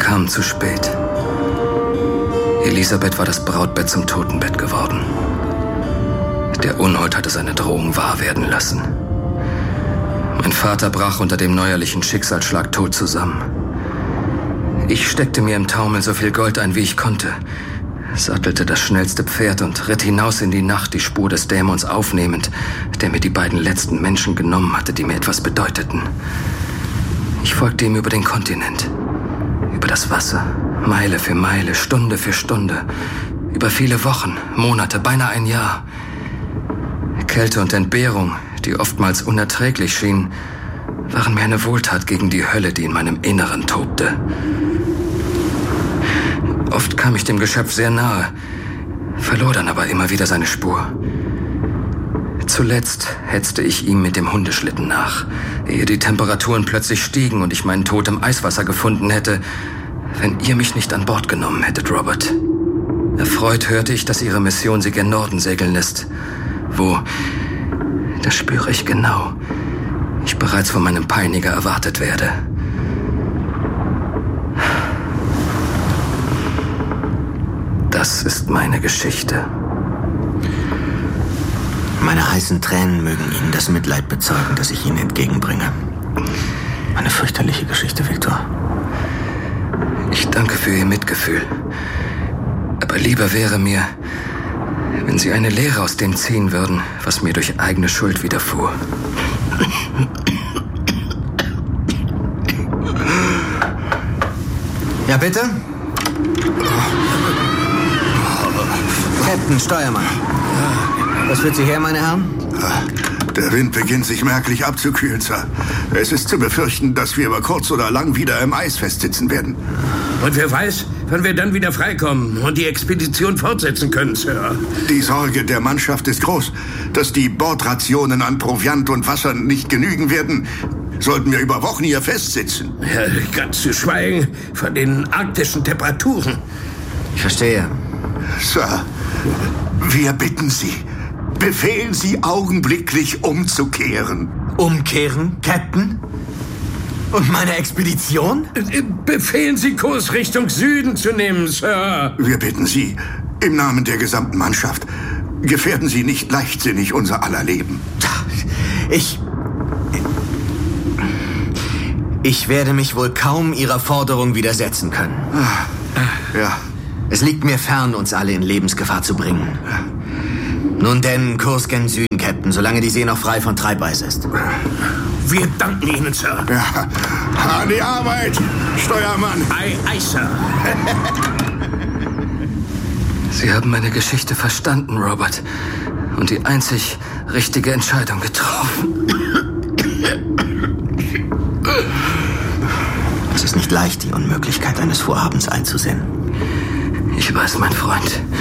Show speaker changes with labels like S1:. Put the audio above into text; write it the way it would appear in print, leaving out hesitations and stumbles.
S1: kamen zu spät. Elisabeth war das Brautbett zum Totenbett geworden. Der Unhold hatte seine Drohung wahr werden lassen. Mein Vater brach unter dem neuerlichen Schicksalsschlag tot zusammen. Ich steckte mir im Taumel so viel Gold ein, wie ich konnte, sattelte das schnellste Pferd und ritt hinaus in die Nacht, die Spur des Dämons aufnehmend, der mir die beiden letzten Menschen genommen hatte, die mir etwas bedeuteten. Ich folgte ihm über den Kontinent, über das Wasser, Meile für Meile, Stunde für Stunde, über viele Wochen, Monate, beinahe ein Jahr. Kälte und Entbehrung, die oftmals unerträglich schienen, waren mir eine Wohltat gegen die Hölle, die in meinem Inneren tobte. Oft kam ich dem Geschöpf sehr nahe, verlor dann aber immer wieder seine Spur. Zuletzt hetzte ich ihm mit dem Hundeschlitten nach, ehe die Temperaturen plötzlich stiegen und ich meinen Tod im Eiswasser gefunden hätte, wenn ihr mich nicht an Bord genommen hättet, Robert. Erfreut hörte ich, dass Ihre Mission Sie gen Norden segeln lässt. Wo? Das spüre ich genau. Ich bereits von meinem Peiniger erwartet werde. Das ist meine Geschichte.
S2: Meine heißen Tränen mögen Ihnen das Mitleid bezeugen, das ich Ihnen entgegenbringe. Eine fürchterliche Geschichte, Victor.
S1: Ich danke für Ihr Mitgefühl. Aber lieber wäre mir, wenn Sie eine Lehre aus dem ziehen würden, was mir durch eigene Schuld widerfuhr.
S2: Ja, bitte? Captain, Steuermann. Was führt Sie her, meine Herren?
S3: Der Wind beginnt sich merklich abzukühlen, Sir. Es ist zu befürchten, dass wir über kurz oder lang wieder im Eis festsitzen werden.
S4: Und wer weiß, wann wir dann wieder freikommen und die Expedition fortsetzen können, Sir.
S3: Die Sorge der Mannschaft ist groß. Dass die Bordrationen an Proviant und Wasser nicht genügen werden, sollten wir über Wochen hier festsitzen.
S4: Ja, ganz zu schweigen von den arktischen Temperaturen.
S2: Ich verstehe.
S3: Sir, wir bitten Sie, befehlen Sie augenblicklich umzukehren.
S2: Umkehren, Captain? Und meine Expedition?
S4: Befehlen Sie, Kurs Richtung Süden zu nehmen, Sir.
S3: Wir bitten Sie, im Namen der gesamten Mannschaft, gefährden Sie nicht leichtsinnig unser aller Leben.
S2: Ich werde mich wohl kaum Ihrer Forderung widersetzen können.
S3: Ja.
S2: Es liegt mir fern, uns alle in Lebensgefahr zu bringen. Nun denn, Kurs gen Süden, Captain, solange die See noch frei von Treibeis ist.
S4: Wir danken Ihnen, Sir.
S3: Ja, an die Arbeit, Steuermann.
S4: Ei, Sir.
S1: Sie haben meine Geschichte verstanden, Robert, und die einzig richtige Entscheidung getroffen.
S2: Es ist nicht leicht, die Unmöglichkeit eines Vorhabens einzusehen.
S1: Ich weiß, mein Freund.